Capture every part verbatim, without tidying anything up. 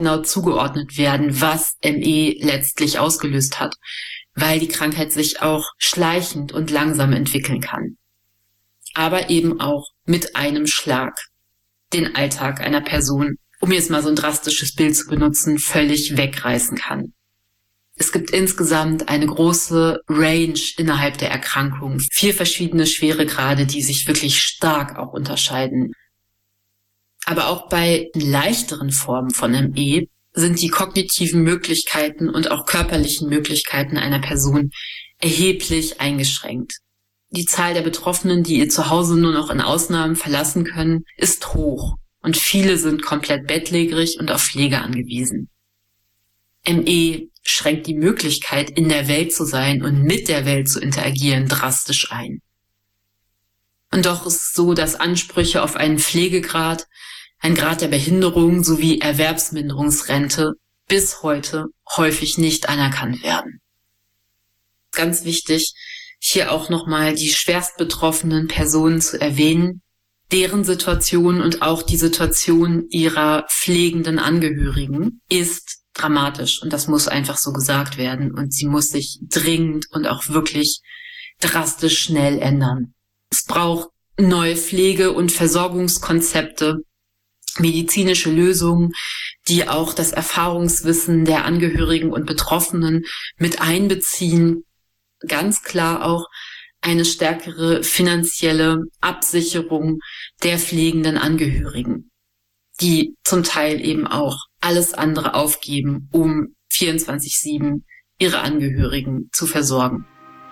genau zugeordnet werden, was M E letztlich ausgelöst hat, weil die Krankheit sich auch schleichend und langsam entwickeln kann. Aber eben auch mit einem Schlag den Alltag einer Person, um jetzt mal so ein drastisches Bild zu benutzen, völlig wegreißen kann. Es gibt insgesamt eine große Range innerhalb der Erkrankung, vier verschiedene Schweregrade, die sich wirklich stark auch unterscheiden. Aber auch bei leichteren Formen von M E sind die kognitiven Möglichkeiten und auch körperlichen Möglichkeiten einer Person erheblich eingeschränkt. Die Zahl der Betroffenen, die ihr Zuhause nur noch in Ausnahmen verlassen können, ist hoch und viele sind komplett bettlägerig und auf Pflege angewiesen. M E schränkt die Möglichkeit, in der Welt zu sein und mit der Welt zu interagieren, drastisch ein. Und doch ist es so, dass Ansprüche auf einen Pflegegrad, ein Grad der Behinderung sowie Erwerbsminderungsrente bis heute häufig nicht anerkannt werden. Ganz wichtig, hier auch nochmal die schwerst betroffenen Personen zu erwähnen, deren Situation und auch die Situation ihrer pflegenden Angehörigen ist dramatisch und das muss einfach so gesagt werden und sie muss sich dringend und auch wirklich drastisch schnell ändern. Es braucht neue Pflege- und Versorgungskonzepte, medizinische Lösungen, die auch das Erfahrungswissen der Angehörigen und Betroffenen mit einbeziehen, ganz klar auch eine stärkere finanzielle Absicherung der pflegenden Angehörigen, die zum Teil eben auch alles andere aufgeben, um vierundzwanzig sieben ihre Angehörigen zu versorgen.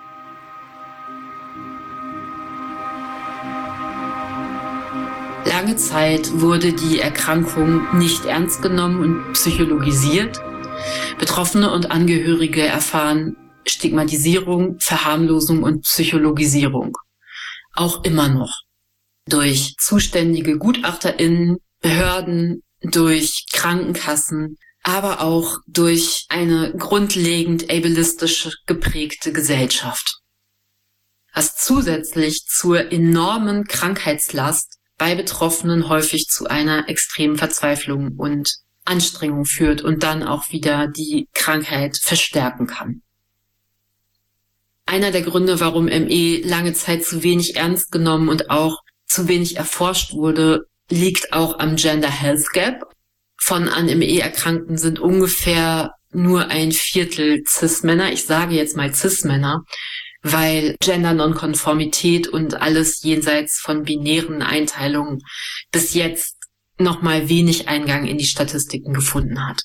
Lange Zeit wurde die Erkrankung nicht ernst genommen und psychologisiert. Betroffene und Angehörige erfahren Stigmatisierung, Verharmlosung und Psychologisierung. Auch immer noch. Durch zuständige GutachterInnen, Behörden, durch Krankenkassen, aber auch durch eine grundlegend ableistisch geprägte Gesellschaft. Was zusätzlich zur enormen Krankheitslast bei Betroffenen häufig zu einer extremen Verzweiflung und Anstrengung führt und dann auch wieder die Krankheit verstärken kann. Einer der Gründe, warum M E lange Zeit zu wenig ernst genommen und auch zu wenig erforscht wurde, liegt auch am Gender Health Gap. Von an M E Erkrankten sind ungefähr nur ein Viertel Cis-Männer. Ich sage jetzt mal Cis-Männer, weil Gender-Nonkonformität und alles jenseits von binären Einteilungen bis jetzt nochmal wenig Eingang in die Statistiken gefunden hat.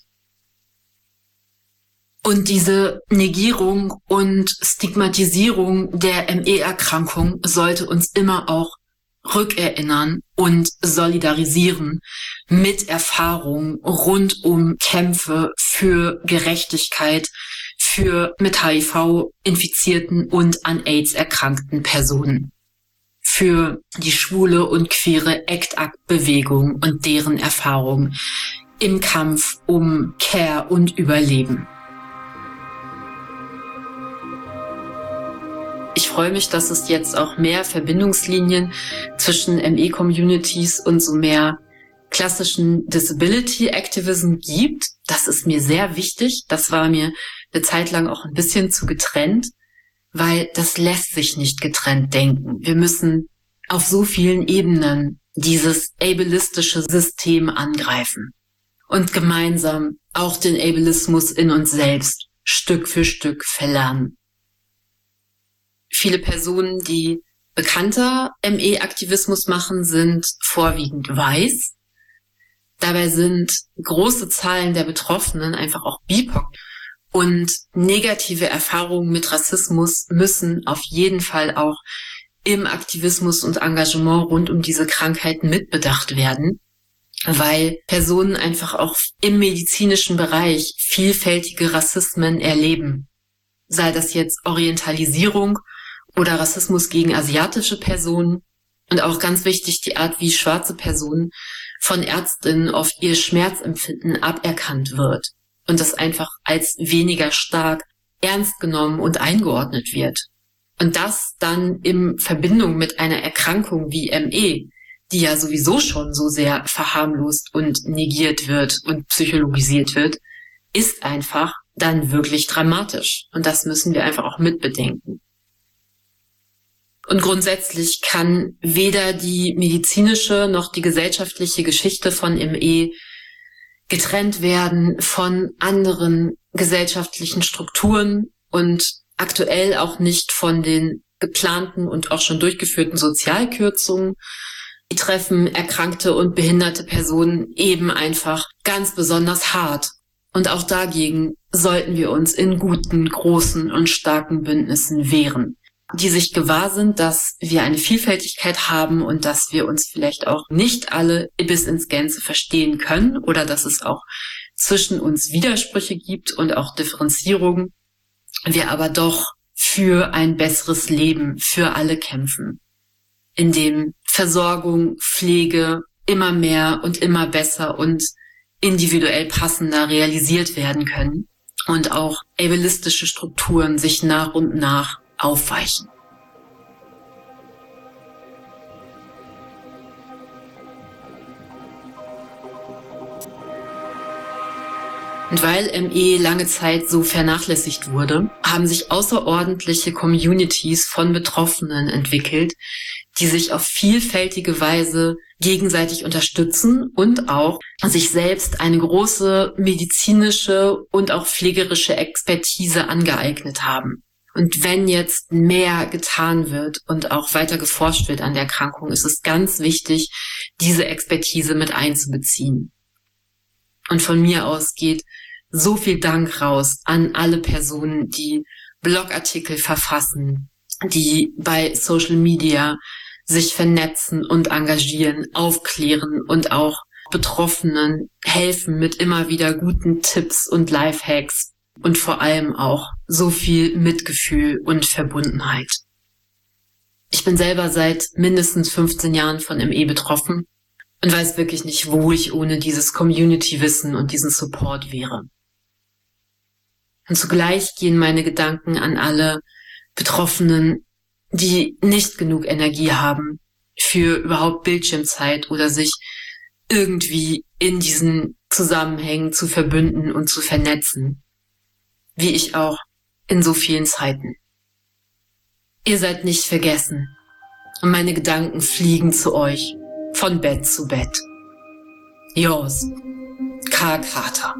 Und diese Negierung und Stigmatisierung der M E-Erkrankung sollte uns immer auch rückerinnern und solidarisieren mit Erfahrungen rund um Kämpfe für Gerechtigkeit für mit H I V infizierten und an AIDS erkrankten Personen. Für die schwule und queere ACT-ACT-Bewegung und deren Erfahrungen im Kampf um Care und Überleben. Ich freue mich, dass es jetzt auch mehr Verbindungslinien zwischen M E-Communities und so mehr klassischen Disability Activism gibt. Das ist mir sehr wichtig. Das war mir eine Zeit lang auch ein bisschen zu getrennt, weil das lässt sich nicht getrennt denken. Wir müssen auf so vielen Ebenen dieses ableistische System angreifen und gemeinsam auch den Ableismus in uns selbst Stück für Stück verlernen. Viele Personen, die bekannter M E-Aktivismus machen, sind vorwiegend weiß. Dabei sind große Zahlen der Betroffenen einfach auch B I P O C. Und negative Erfahrungen mit Rassismus müssen auf jeden Fall auch im Aktivismus und Engagement rund um diese Krankheiten mitbedacht werden, weil Personen einfach auch im medizinischen Bereich vielfältige Rassismen erleben. Sei das jetzt Orientalisierung oder Rassismus gegen asiatische Personen und auch ganz wichtig die Art, wie schwarze Personen von Ärztinnen auf ihr Schmerzempfinden aberkannt wird und das einfach als weniger stark ernst genommen und eingeordnet wird. Und das dann in Verbindung mit einer Erkrankung wie M E, die ja sowieso schon so sehr verharmlost und negiert wird und psychologisiert wird, ist einfach dann wirklich dramatisch. Und das müssen wir einfach auch mitbedenken. Und grundsätzlich kann weder die medizinische noch die gesellschaftliche Geschichte von M E getrennt werden von anderen gesellschaftlichen Strukturen und aktuell auch nicht von den geplanten und auch schon durchgeführten Sozialkürzungen. Die treffen erkrankte und behinderte Personen eben einfach ganz besonders hart. Und auch dagegen sollten wir uns in guten, großen und starken Bündnissen wehren, die sich gewahr sind, dass wir eine Vielfältigkeit haben und dass wir uns vielleicht auch nicht alle bis ins Gänze verstehen können oder dass es auch zwischen uns Widersprüche gibt und auch Differenzierungen, wir aber doch für ein besseres Leben für alle kämpfen, in dem Versorgung, Pflege immer mehr und immer besser und individuell passender realisiert werden können und auch ableistische Strukturen sich nach und nach aufweichen. Und weil M E lange Zeit so vernachlässigt wurde, haben sich außerordentliche Communities von Betroffenen entwickelt, die sich auf vielfältige Weise gegenseitig unterstützen und auch sich selbst eine große medizinische und auch pflegerische Expertise angeeignet haben. Und wenn jetzt mehr getan wird und auch weiter geforscht wird an der Erkrankung, ist es ganz wichtig, diese Expertise mit einzubeziehen. Und von mir aus geht so viel Dank raus an alle Personen, die Blogartikel verfassen, die bei Social Media sich vernetzen und engagieren, aufklären und auch Betroffenen helfen mit immer wieder guten Tipps und Lifehacks und vor allem auch so viel Mitgefühl und Verbundenheit. Ich bin selber seit mindestens fünfzehn Jahren von M E betroffen und weiß wirklich nicht, wo ich ohne dieses Community-Wissen und diesen Support wäre. Und zugleich gehen meine Gedanken an alle Betroffenen, die nicht genug Energie haben für überhaupt Bildschirmzeit oder sich irgendwie in diesen Zusammenhängen zu verbünden und zu vernetzen, wie ich auch in so vielen Zeiten. Ihr seid nicht vergessen und meine Gedanken fliegen zu euch von Bett zu Bett. Yours, K. Carter.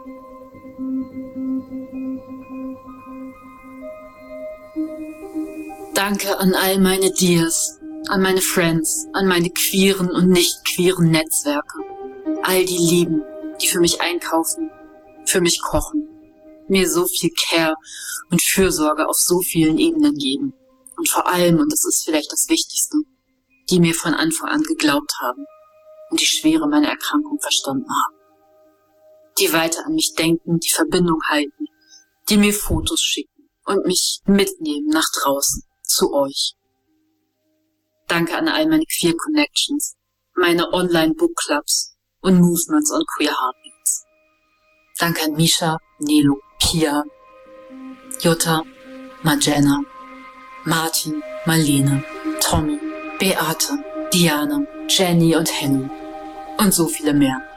Danke an all meine Dears, an meine Friends, an meine queeren und nicht queeren Netzwerke. All die Lieben, die für mich einkaufen, für mich kochen, mir so viel Care und Fürsorge auf so vielen Ebenen geben. Und vor allem, und das ist vielleicht das Wichtigste, die mir von Anfang an geglaubt haben und die Schwere meiner Erkrankung verstanden haben. Die weiter an mich denken, die Verbindung halten, die mir Fotos schicken und mich mitnehmen nach draußen, zu euch. Danke an all meine Queer Connections, meine Online-Bookclubs und Movements on Queer Heartbeats. Danke an Misha, Nelo, Pia, Jutta, Marjana, Martin, Marlene, Tommy, Beate, Diana, Jenny und Henny und so viele mehr.